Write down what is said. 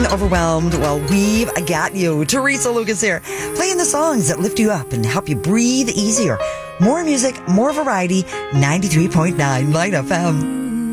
overwhelmed? Well, we've got you. Teresa Lucas here, playing the songs that lift you up and help you breathe easier. More music, more variety, 93.9 Light FM.